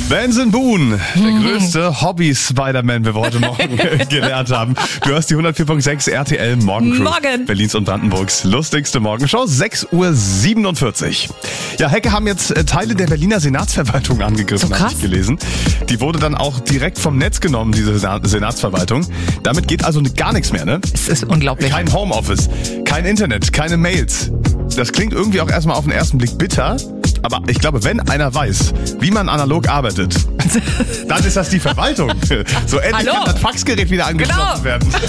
Benson Boone, der größte Hobby-Spider-Man, wie wir heute Morgen gelernt haben. Du hörst die 104.6 RTL Morgencrew. Morgen. Berlins und Brandenburgs lustigste Morgenshow, 6:47 Uhr. Ja, Hacker haben jetzt Teile der Berliner Senatsverwaltung angegriffen, So habe krass. ich gelesen. Die wurde dann auch direkt vom Netz genommen, diese Senatsverwaltung. Damit geht also gar nichts mehr, ne? Es ist unglaublich. Kein Homeoffice, kein Internet, keine Mails. Das klingt irgendwie auch erstmal auf den ersten Blick bitter. Aber ich glaube, wenn einer weiß, wie man analog arbeitet, dann ist das die Verwaltung. So endlich Hallo? kann das Faxgerät wieder angeschlossen Genau. werden.